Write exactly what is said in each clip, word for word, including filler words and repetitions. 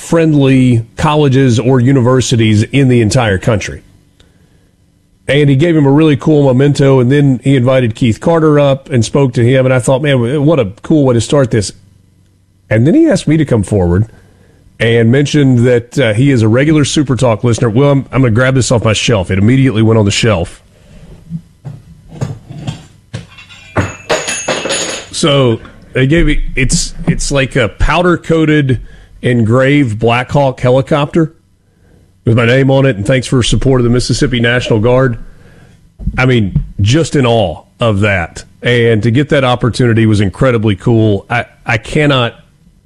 friendly colleges or universities in the entire country. And he gave him a really cool memento, and then he invited Keith Carter up and spoke to him, and I thought, man, what a cool way to start this. And then he asked me to come forward and mentioned that uh, he is a regular Super Talk listener. Well, I'm, I'm going to grab this off my shelf. It immediately went on the shelf. So they gave me, it's, it's like a powder-coated engraved Black Hawk helicopter with my name on it, and thanks for support of the Mississippi National Guard. I mean, just in awe of that. And to get that opportunity was incredibly cool. I, I cannot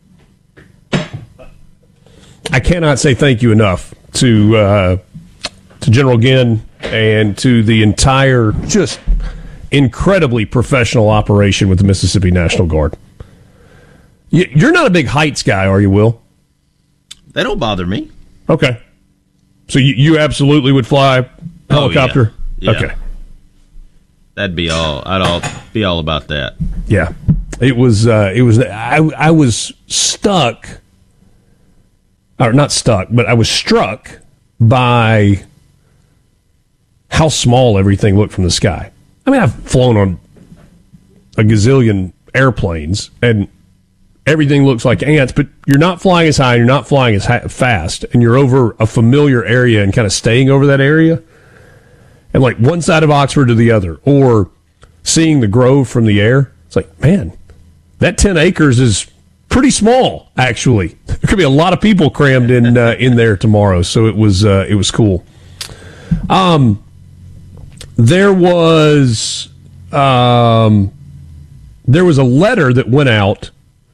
I cannot say thank you enough to uh, to General Ginn and to the entire just incredibly professional operation with the Mississippi National Guard. You're not a big heights guy, are you, Will? They don't bother me. Okay. So you, you absolutely would fly helicopter? Oh, yeah. Yeah. Okay. That'd be all. I'd all be all about that. Yeah. It was, uh, it was, I, I was stuck, or not stuck, but I was struck by how small everything looked from the sky. I mean, I've flown on a gazillion airplanes, and everything looks like ants, but you're not flying as high, you're not flying as high, fast, and you're over a familiar area and kind of staying over that area. And like one side of Oxford to the other, or seeing the Grove from the air. It's like, man, that ten acres is pretty small, actually. There could be a lot of people crammed in uh, in there tomorrow, so it was uh, it was cool. Um, there was um, there was a letter that went out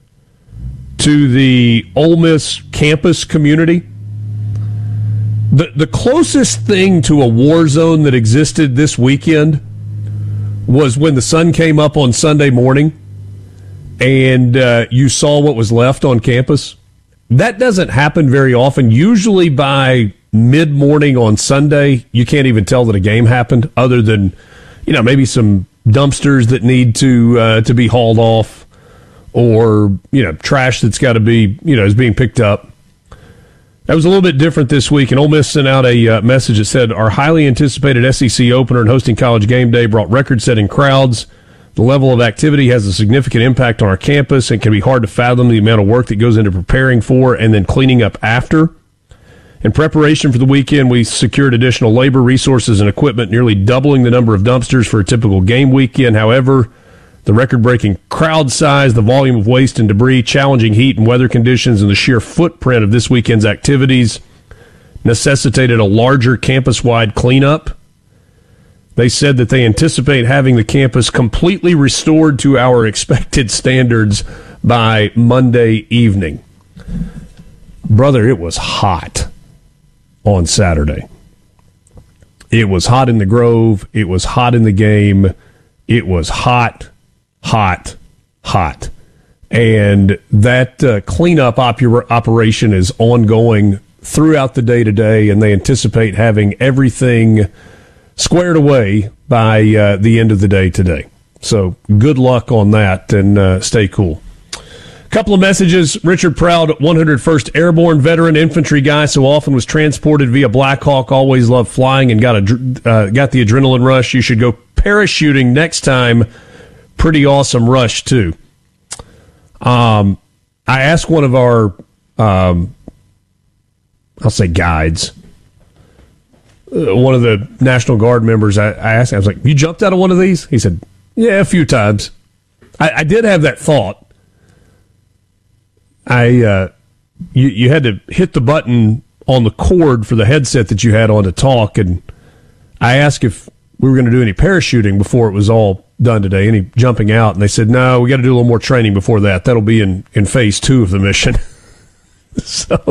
to the Ole Miss campus community. The the closest thing to a war zone that existed this weekend was when the sun came up on Sunday morning and uh, you saw what was left on campus. That doesn't happen very often. Usually by mid-morning on Sunday, you can't even tell that a game happened, other than, you know, maybe some dumpsters that need to uh, to be hauled off, or, you know, trash that's got to be, you know, is being picked up. That was a little bit different this week, and Ole Miss sent out a uh, message that said, our highly anticipated S E C opener and hosting College Game Day brought record-setting crowds. The level of activity has a significant impact on our campus and can be hard to fathom the amount of work that goes into preparing for and then cleaning up after. In preparation for the weekend, we secured additional labor, resources, and equipment, nearly doubling the number of dumpsters for a typical game weekend. However, the record-breaking crowd size, the volume of waste and debris, challenging heat and weather conditions, and the sheer footprint of this weekend's activities necessitated a larger campus-wide cleanup. They said that they anticipate having the campus completely restored to our expected standards by Monday evening. Brother, it was hot on Saturday. It was hot in the Grove. It was hot in the game. It was hot. Hot, hot. And that uh, cleanup op- operation is ongoing throughout the day today, and they anticipate having everything squared away by uh, the end of the day today. So good luck on that, and uh, stay cool. A couple of messages. Richard Proud, one hundred first Airborne veteran infantry guy, so often was transported via Black Hawk, always loved flying and got, a, uh, got the adrenaline rush. You should go parachuting next time. Pretty awesome rush, too. Um, I asked one of our, um, I'll say guides, uh, one of the National Guard members, I, I asked him, I was like, you jumped out of one of these? He said, yeah, a few times. I, I did have that thought. I, uh, you, you had to hit the button on the cord for the headset that you had on to talk, and I asked if we were going to do any parachuting before it was all done today, any jumping out, and they said, no, we got to do a little more training before that. That'll be in, in phase two of the mission. So,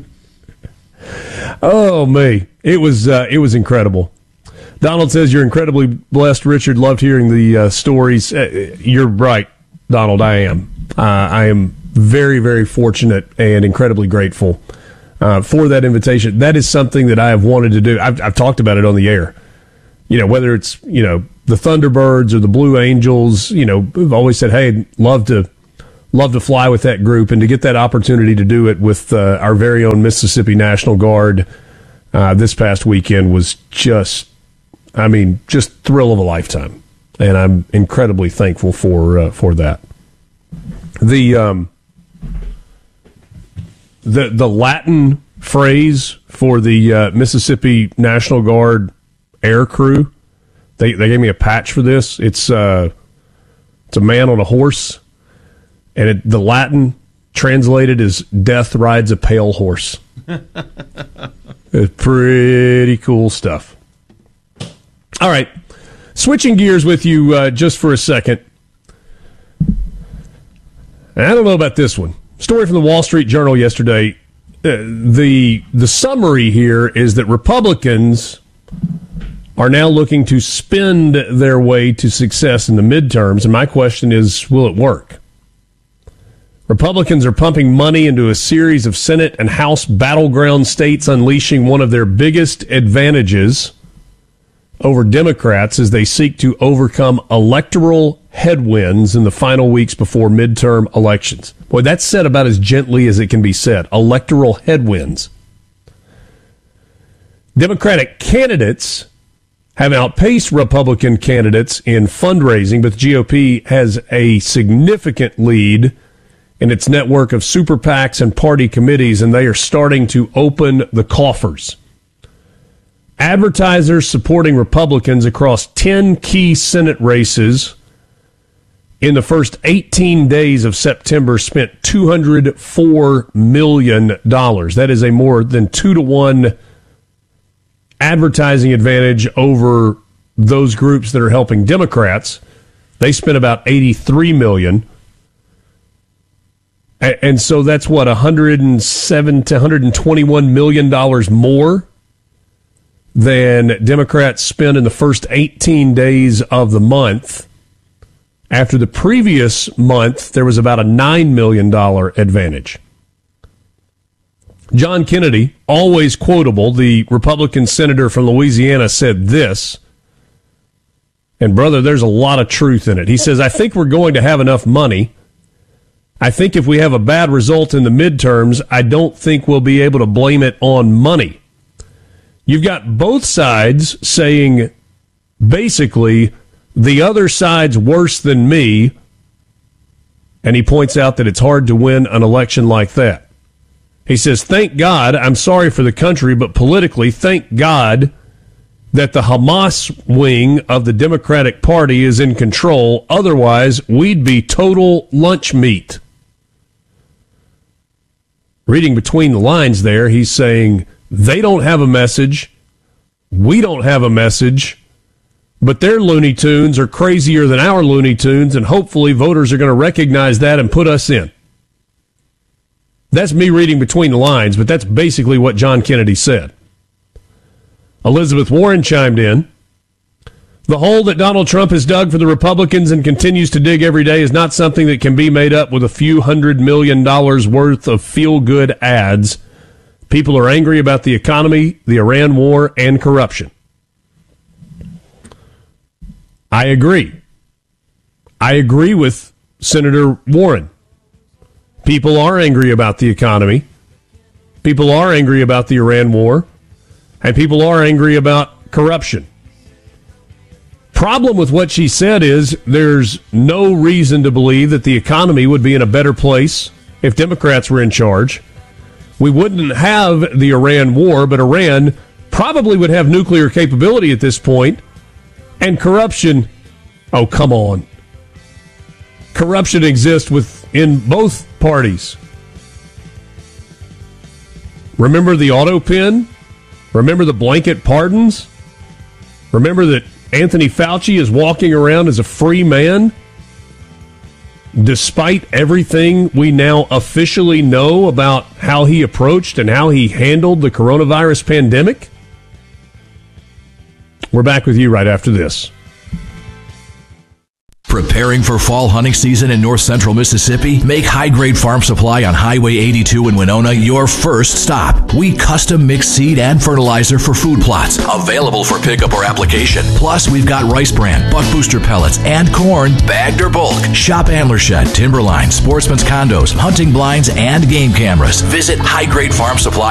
oh, me. It was, uh, it was incredible. Donald says, you're incredibly blessed, Richard. Loved hearing the uh, stories. Uh, you're right, Donald, I am. Uh, I am very, very fortunate and incredibly grateful uh, for that invitation. That is something that I have wanted to do. I've, I've talked about it on the air. You know, whether it's, you know, the Thunderbirds or the Blue Angels, you know, we've always said, hey, love to love to fly with that group, and to get that opportunity to do it with uh, our very own Mississippi National Guard uh, this past weekend was just, I mean, just thrill of a lifetime. And I'm incredibly thankful for uh, for that. The um, the the Latin phrase for the uh, Mississippi National Guard air crew, they they gave me a patch for this. It's uh, it's a man on a horse. And it, the Latin translated is "Death rides a pale horse." It's pretty cool stuff. All right, switching gears with you uh, just for a second. I don't know about this one. Story from the Wall Street Journal yesterday. Uh, the the summary here is that Republicans are now looking to spend their way to success in the midterms, and my question is, will it work? Republicans are pumping money into a series of Senate and House battleground states, unleashing one of their biggest advantages over Democrats as they seek to overcome electoral headwinds in the final weeks before midterm elections. Boy, that's said about as gently as it can be said. Electoral headwinds. Democratic candidates have outpaced Republican candidates in fundraising, but the G O P has a significant lead in its network of super PACs and party committees, and they are starting to open the coffers. Advertisers supporting Republicans across ten key Senate races in the first eighteen days of September spent two hundred four million dollars. That is a more than two to one advertising advantage over those groups that are helping Democrats. They spent about eighty-three million dollars. And so that's what, one hundred seven to one hundred twenty-one million dollars more than Democrats spent in the first eighteen days of the month. After the previous month, there was about a nine million dollars advantage. John Kennedy, always quotable, the Republican senator from Louisiana, said this, and brother, there's a lot of truth in it. He says, I think we're going to have enough money. I think if we have a bad result in the midterms, I don't think we'll be able to blame it on money. You've got both sides saying, basically, the other side's worse than me, and he points out that it's hard to win an election like that. He says, thank God, I'm sorry for the country, but politically, thank God that the Hamas wing of the Democratic Party is in control. Otherwise, we'd be total lunch meat. Reading between the lines there, he's saying they don't have a message, we don't have a message, but their Looney Tunes are crazier than our Looney Tunes, and hopefully voters are going to recognize that and put us in. That's me reading between the lines, but that's basically what John Kennedy said. Elizabeth Warren chimed in. The hole that Donald Trump has dug for the Republicans and continues to dig every day is not something that can be made up with a few hundred million dollars worth of feel-good ads. People are angry about the economy, the Iran war, and corruption. I agree. I agree with Senator Warren. People are angry about the economy. People are angry about the Iran war. And people are angry about corruption. Problem with what she said is there's no reason to believe that the economy would be in a better place if Democrats were in charge. We wouldn't have the Iran war, but Iran probably would have nuclear capability at this point. And corruption, oh, come on. Corruption exists within both parties. Remember the auto pen? Remember the blanket pardons? Remember that Anthony Fauci is walking around as a free man? Despite everything we now officially know about how he approached and how he handled the coronavirus pandemic? We're back with you right after this. Preparing for fall hunting season in north central Mississippi? Make High Grade Farm Supply on Highway eighty-two in Winona your first stop. We custom mix seed and fertilizer for food plots, available for pickup or application. Plus, we've got Rice Bran, Buck Booster pellets, and corn, bagged or bulk. Shop Antler Shed, Timberline, Sportsman's Condos, hunting blinds, and game cameras. Visit High Grade Farm Supply